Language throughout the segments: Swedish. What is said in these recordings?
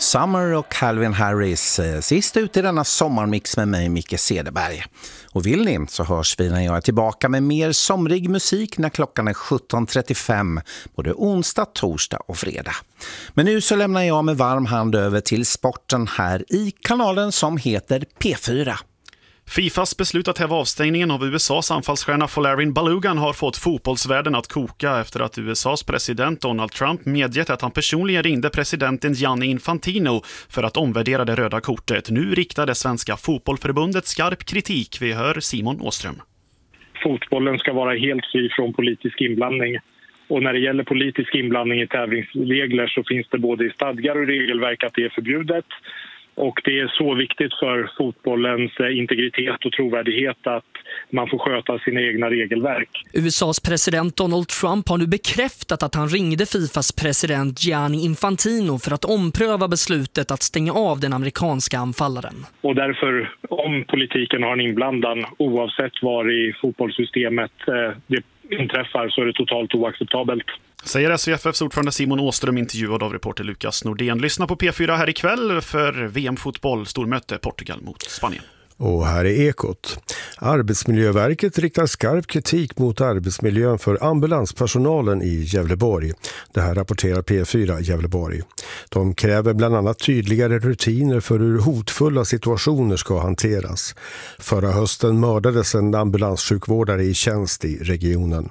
Summer och Calvin Harris sist ut i denna sommarmix med mig, Micke Cederberg. Och vill ni så hörs vi när jag är tillbaka med mer somrig musik när klockan är 17.35 både onsdag, torsdag och fredag. Men nu så lämnar jag med varm hand över till sporten här i kanalen som heter P4. Fifas beslut att häva avstängningen av USAs anfallsstjärna Folarin Balogun har fått fotbollsvärlden att koka efter att USAs president Donald Trump medgett att han personligen ringde presidenten Gianni Infantino för att omvärdera det röda kortet. Nu riktade Svenska fotbollförbundet skarp kritik. Vi hör Simon Åström. Fotbollen ska vara helt fri från politisk inblandning. Och när det gäller politisk inblandning i tävlingsregler så finns det både i stadgar och regelverk att det är förbjudet. Och det är så viktigt för fotbollens integritet och trovärdighet att man får sköta sina egna regelverk. USAs president Donald Trump har nu bekräftat att han ringde Fifas president Gianni Infantino för att ompröva beslutet att stänga av den amerikanska anfallaren. Och därför, om politiken har en inblandan, oavsett var i fotbollssystemet det inträffar, så är det totalt oacceptabelt. Säger SVFFs ordförande Simon Åström, intervjuad av reporter Lukas Nordén. Lyssna på P4 här ikväll för VM-fotboll, stormöte Portugal mot Spanien. Och här är Ekot. Arbetsmiljöverket riktar skarp kritik mot arbetsmiljön för ambulanspersonalen i Gävleborg. Det här rapporterar P4 Gävleborg. De kräver bland annat tydligare rutiner för hur hotfulla situationer ska hanteras. Förra hösten mördades en ambulanssjukvårdare i tjänst i regionen.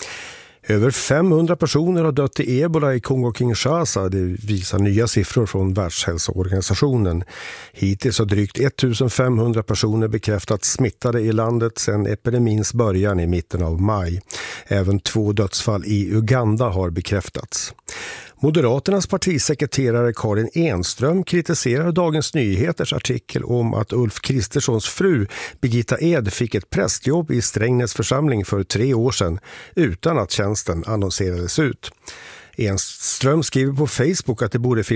Över 500 personer har dött i Ebola i Kongo-Kinshasa, det visar nya siffror från Världshälsoorganisationen. Hittills har drygt 1500 personer bekräftats smittade i landet sedan epidemins början i mitten av maj. Även 2 dödsfall i Uganda har bekräftats. Moderaternas partisekreterare Karin Enström kritiserar Dagens Nyheters artikel om att Ulf Kristerssons fru Birgitta Ed fick ett prästjobb i Strängnäs församling för 3 år sedan utan att tjänsten annonserades ut. Enström skriver på Facebook att det borde finnas